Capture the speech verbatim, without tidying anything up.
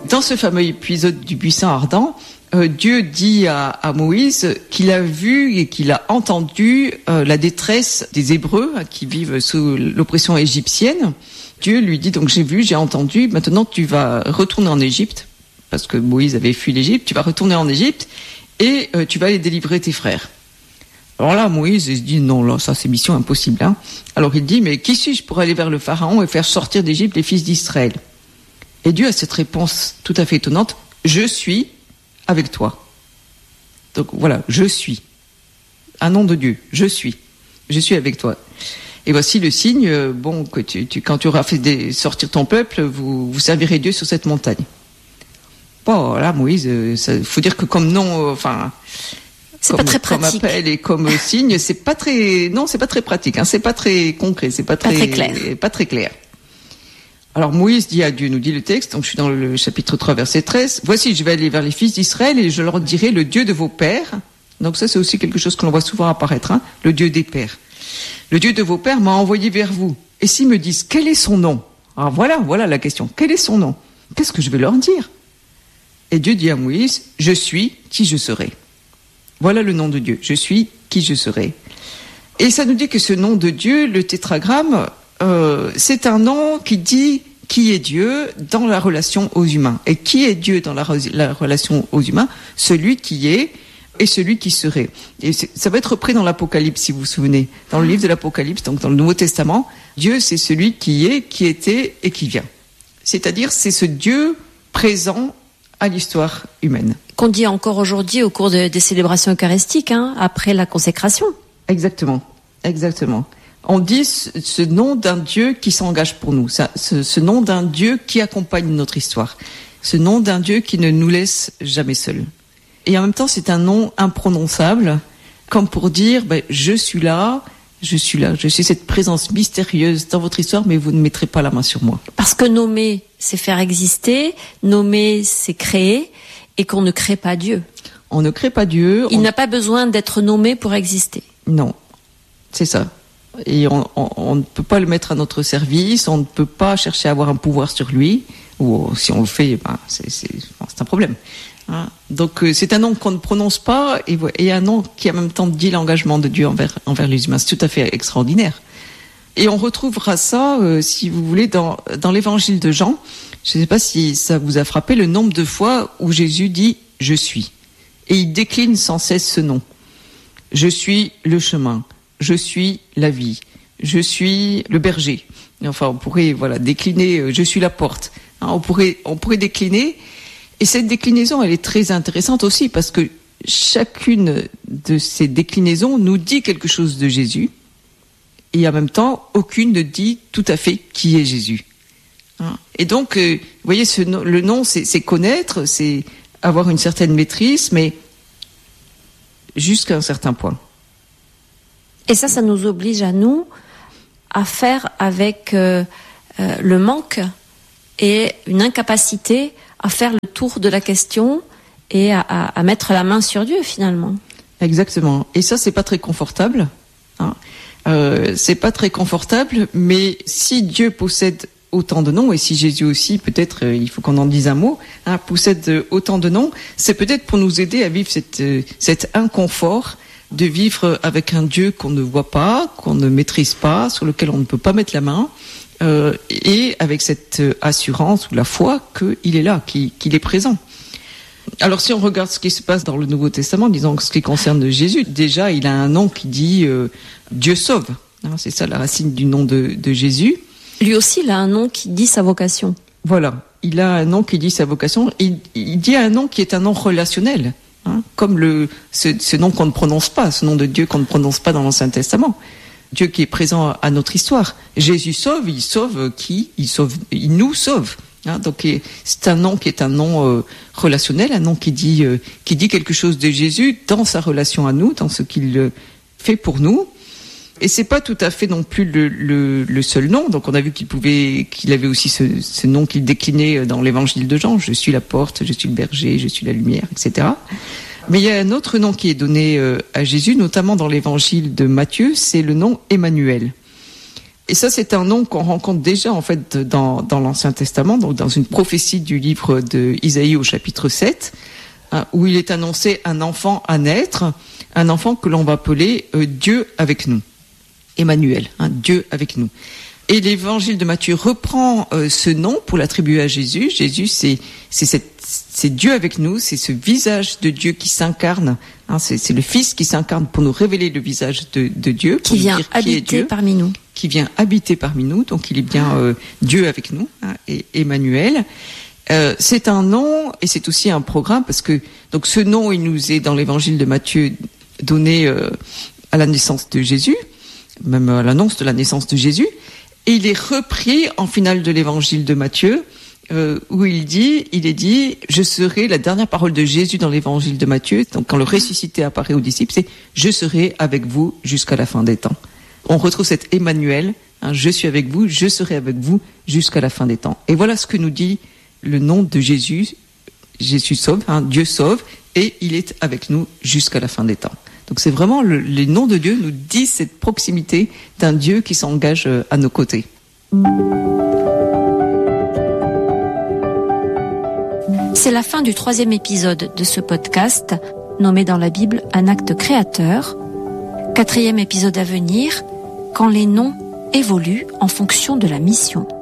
dans ce fameux épisode du buisson ardent, euh, Dieu dit à, à Moïse qu'il a vu et qu'il a entendu euh, la détresse des Hébreux hein, qui vivent sous l'oppression égyptienne. Dieu lui dit donc j'ai vu, j'ai entendu, maintenant tu vas retourner en Égypte, parce que Moïse avait fui l'Égypte, tu vas retourner en Égypte et euh, tu vas aller délivrer tes frères. Alors là, Moïse il se dit non, là, ça c'est mission impossible. Hein. Alors il dit mais qui suis-je pour aller vers le Pharaon et faire sortir d'Égypte les fils d'Israël ? Et Dieu a cette réponse tout à fait étonnante, je suis avec toi. Donc voilà, je suis. Un nom de Dieu, je suis. Je suis avec toi. Et voici le signe, bon, que tu, tu, quand tu auras fait des, sortir ton peuple, vous, vous servirez Dieu sur cette montagne. Bon, là, Moïse, il faut dire que comme nom, euh, enfin, c'est comme, pas très pratique. Comme appel et comme signe, c'est pas très, non, c'est pas très pratique, hein, c'est pas très concret, c'est pas très, pas très clair. Pas très clair. Alors Moïse dit à Dieu, nous dit le texte, donc je suis dans le chapitre trois, verset treize, « Voici, je vais aller vers les fils d'Israël et je leur dirai le Dieu de vos pères. » Donc ça, c'est aussi quelque chose que l'on voit souvent apparaître, hein, le Dieu des pères. « Le Dieu de vos pères m'a envoyé vers vous. Et s'ils me disent, quel est son nom ?» Alors voilà, voilà la question. Quel est son nom ? Qu'est-ce que je vais leur dire ? Et Dieu dit à Moïse, « Je suis qui je serai. » Voilà le nom de Dieu. Je suis qui je serai. Et ça nous dit que ce nom de Dieu, le tétragramme, Euh, c'est un nom qui dit qui est Dieu dans la relation aux humains. Et qui est Dieu dans la, re- la relation aux humains ? Celui qui est et celui qui serait. Et ça va être repris dans l'Apocalypse, si vous vous souvenez. Dans le livre de l'Apocalypse, donc dans le Nouveau Testament, Dieu c'est celui qui est, qui était et qui vient. C'est-à-dire c'est ce Dieu présent à l'histoire humaine. Qu'on dit encore aujourd'hui au cours de, des célébrations eucharistiques, hein, après la consécration. Exactement, exactement. On dit ce, ce nom d'un Dieu qui s'engage pour nous, ça, ce, ce nom d'un Dieu qui accompagne notre histoire, ce nom d'un Dieu qui ne nous laisse jamais seuls. Et en même temps, c'est un nom imprononçable, comme pour dire ben, « je suis là, je suis là, je suis cette présence mystérieuse dans votre histoire, mais vous ne mettrez pas la main sur moi. » Parce que nommer, c'est faire exister, nommer, c'est créer, et qu'on ne crée pas Dieu. On ne crée pas Dieu. Il on... n'a pas besoin d'être nommé pour exister. Non, c'est ça. Et on, on, on ne peut pas le mettre à notre service, on ne peut pas chercher à avoir un pouvoir sur lui, ou si on le fait, ben, c'est, c'est, c'est un problème. Hein. Donc euh, c'est un nom qu'on ne prononce pas, et, et un nom qui en même temps dit l'engagement de Dieu envers, envers les humains. C'est tout à fait extraordinaire. Et on retrouvera ça, euh, si vous voulez, dans, dans l'évangile de Jean. Je ne sais pas si ça vous a frappé le nombre de fois où Jésus dit « Je suis ». Et il décline sans cesse ce nom. Je suis le chemin. Je suis la vie, je suis le berger. Enfin, on pourrait voilà décliner. Je suis la porte. Hein, on pourrait on pourrait décliner. Et cette déclinaison, elle est très intéressante aussi parce que chacune de ces déclinaisons nous dit quelque chose de Jésus. Et en même temps, aucune ne dit tout à fait qui est Jésus. Hein, et donc, euh, vous voyez, ce, le nom, c'est, c'est connaître, c'est avoir une certaine maîtrise, mais jusqu'à un certain point. Et ça, ça nous oblige à nous à faire avec euh, euh, le manque et une incapacité à faire le tour de la question et à, à, à mettre la main sur Dieu finalement. Exactement. Et ça, c'est pas très confortable. Hein. Euh, c'est pas très confortable, mais si Dieu possède autant de noms, et si Jésus aussi, peut-être, euh, il faut qu'on en dise un mot, hein, possède autant de noms, c'est peut-être pour nous aider à vivre cette, euh, cet inconfort de vivre avec un Dieu qu'on ne voit pas, qu'on ne maîtrise pas, sur lequel on ne peut pas mettre la main, euh, et avec cette assurance ou la foi qu'il est là, qu'il, qu'il est présent. Alors si on regarde ce qui se passe dans le Nouveau Testament, disons ce qui concerne Jésus, déjà il a un nom qui dit euh, Dieu sauve. Hein, c'est ça la racine du nom de, de Jésus. Lui aussi, il a un nom qui dit sa vocation. Voilà, il a un nom qui dit sa vocation. Il, il dit un nom qui est un nom relationnel. Hein, comme le, ce, ce nom qu'on ne prononce pas, ce nom de Dieu qu'on ne prononce pas dans l'Ancien Testament. Dieu qui est présent à notre histoire. Jésus sauve, il sauve qui ? Il sauve, il nous sauve. Hein, donc c'est un nom qui est un nom euh, relationnel, un nom qui dit euh, qui dit quelque chose de Jésus dans sa relation à nous, dans ce qu'il euh, fait pour nous. Et c'est pas tout à fait non plus le, le, le seul nom. Donc on a vu qu'il pouvait, qu'il avait aussi ce, ce nom qu'il déclinait dans l'Évangile de Jean. Je suis la porte, je suis le berger, je suis la lumière, et cetera. Mais il y a un autre nom qui est donné euh, à Jésus, notamment dans l'Évangile de Matthieu, c'est le nom Emmanuel. Et ça, c'est un nom qu'on rencontre déjà en fait dans, dans l'Ancien Testament, donc dans une prophétie du livre de Isaïe au chapitre sept, hein, où il est annoncé un enfant à naître, un enfant que l'on va appeler euh, Dieu avec nous, Emmanuel, hein, Dieu avec nous. Et l'évangile de Matthieu reprend euh, ce nom pour l'attribuer à Jésus. Jésus, c'est, c'est, cette, c'est Dieu avec nous, c'est ce visage de Dieu qui s'incarne. Hein, c'est, c'est le Fils qui s'incarne pour nous révéler le visage de, de Dieu. Pour qui vient dire habiter qui est Dieu, parmi nous. Qui vient habiter parmi nous, donc il est bien euh, Dieu avec nous, hein, et Emmanuel. Euh, c'est un nom et c'est aussi un programme parce que donc ce nom, il nous est dans l'évangile de Matthieu donné euh, à la naissance de Jésus, même à l'annonce de la naissance de Jésus. Et il est repris en finale de l'évangile de Matthieu, euh, où il dit, il est dit, je serai, la dernière parole de Jésus dans l'évangile de Matthieu, donc quand le ressuscité apparaît aux disciples, c'est je serai avec vous jusqu'à la fin des temps. On retrouve cet Emmanuel, hein, je suis avec vous, je serai avec vous jusqu'à la fin des temps. Et voilà ce que nous dit le nom de Jésus, Jésus sauve, hein, Dieu sauve, et il est avec nous jusqu'à la fin des temps. Donc c'est vraiment le, les noms de Dieu nous disent cette proximité d'un Dieu qui s'engage à nos côtés. C'est la fin du troisième épisode de ce podcast, nommé dans la Bible un acte créateur. Quatrième épisode à venir, quand les noms évoluent en fonction de la mission.